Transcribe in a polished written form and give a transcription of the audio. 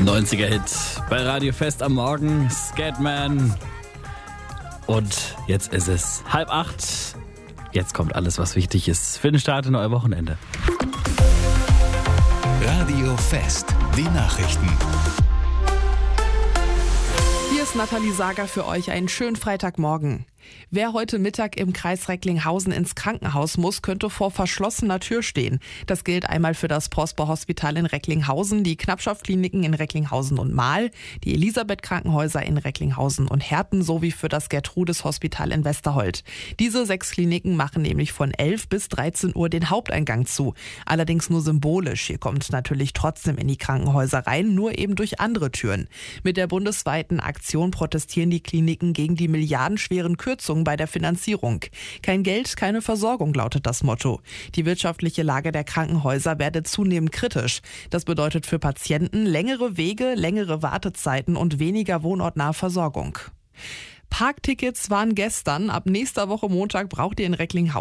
90er-Hit bei Radio Fest am Morgen, Scatman. Und jetzt ist es 7:30. Jetzt kommt alles, was wichtig ist für den Start in euer Wochenende. Radio Fest, die Nachrichten. Hier ist Nathalie Sager für euch. Einen schönen Freitagmorgen. Wer heute Mittag im Kreis Recklinghausen ins Krankenhaus muss, könnte vor verschlossener Tür stehen. Das gilt einmal für das Prosper-Hospital in Recklinghausen, die Knappschaft-Kliniken in Recklinghausen und Mahl, die Elisabeth-Krankenhäuser in Recklinghausen und Herten sowie für das Gertrudis-Hospital in Westerholt. Diese 6 Kliniken machen nämlich von 11 bis 13 Uhr den Haupteingang zu. Allerdings nur symbolisch. Hier kommt natürlich trotzdem in die Krankenhäuser rein, nur eben durch andere Türen. Mit der bundesweiten Aktion protestieren die Kliniken gegen die milliardenschweren Kürzungen bei der Finanzierung. Kein Geld, keine Versorgung lautet das Motto. Die wirtschaftliche Lage der Krankenhäuser werde zunehmend kritisch. Das bedeutet für Patienten längere Wege, längere Wartezeiten und weniger wohnortnahe Versorgung. Parktickets waren gestern. Ab nächster Woche Montag braucht ihr in Recklinghausen